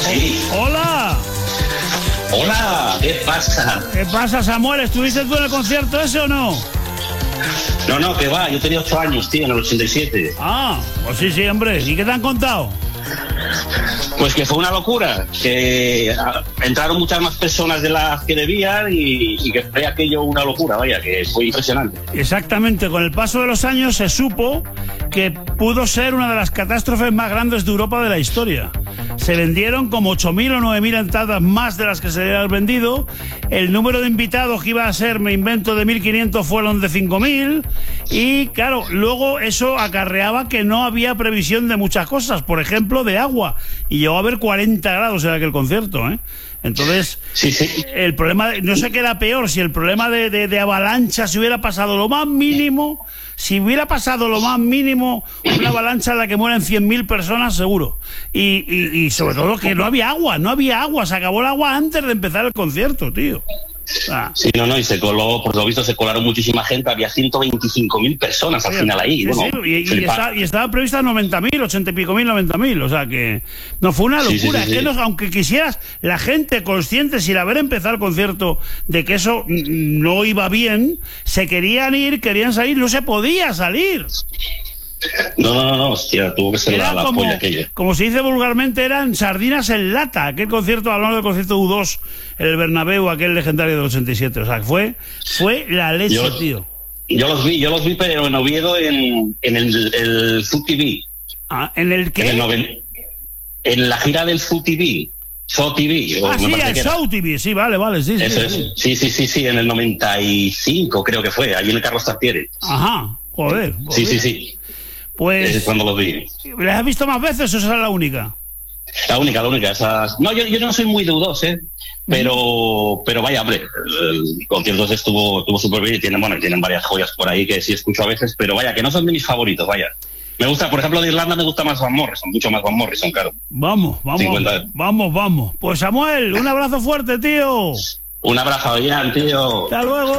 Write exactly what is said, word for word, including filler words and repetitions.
Sí. Hola. Hola, ¿qué pasa? ¿Qué pasa, Samuel? ¿Estuviste tú en el concierto ese o no? No, no, que va, yo tenía ocho años, tío, en el ochenta y siete. Ah, pues sí, sí, hombre. ¿Y qué te han contado? Pues que fue una locura, que a, entraron muchas más personas de las que debían y, y que fue aquello una locura, vaya, que fue impresionante. Exactamente, con el paso de los años se supo que pudo ser una de las catástrofes más grandes de Europa de la historia. Se vendieron como ocho mil o nueve mil entradas más de las que se habían vendido. El número de invitados que iba a ser, me invento, de mil quinientos fueron de cinco mil. Y claro, luego eso acarreaba que no había previsión de muchas cosas, por ejemplo, de agua. Y llegó a haber cuarenta grados en aquel concierto, ¿eh? Entonces, sí, sí. el problema, de, no sé qué era peor, si el problema de, de, de avalancha, si hubiera pasado lo más mínimo, si hubiera pasado lo más mínimo, una avalancha en la que mueren cien mil personas, seguro. Y, y, y sobre todo que no había agua, no había agua, se acabó el agua antes de empezar el concierto, tío. Ah. Sí, no, no, y se coló, por lo visto se colaron muchísima gente, había ciento veinticinco mil personas al Sí, final ahí. sí, bueno, sí, y, y, está, y estaba prevista noventa mil, ochenta y pico mil, noventa mil, o sea que no fue una locura. Sí, sí, sí, es que sí. no, aunque quisieras, la gente consciente, sin haber empezado el concierto, de que eso mm, no iba bien, se querían ir, querían salir, no se podía salir. No, no, no, no, hostia, tuvo que ser Era la, la como, polla aquella. como se dice vulgarmente, eran sardinas en lata. Aquel concierto, hablando del concierto U dos, en el Bernabéu, aquel legendario del ochenta y siete. O sea, fue, fue la leche, yo, tío. Yo los vi, yo los vi, pero en Oviedo, en, en el, el Food T V. Ah, ¿en el qué? En, el noven, en la gira del Food T V. Show T V. Ah, sí, el Show T V, sí, vale, vale, sí, Eso sí, es. sí. Sí, sí, sí, sí, en el noventa y cinco creo que fue, allí en el Carlos Tartiere. Ajá, joder. joder. Sí, sí, sí. Pues, es cuando los vi. ¿les has visto más veces o esa es la única? La única, la única. Esas... No, yo, yo no soy muy de U dos, ¿eh? Pero, pero vaya, hombre, el concierto estuvo, estuvo súper bien y tienen, bueno, tienen varias joyas por ahí que sí escucho a veces, pero vaya, que no son de mis favoritos, vaya. Me gusta, por ejemplo, de Irlanda me gusta más Van Morrison, mucho más Van Morrison, claro. Vamos, vamos, cincuenta. vamos, vamos. Pues Samuel, un abrazo fuerte, tío. Un abrazo, bien, tío. Hasta luego.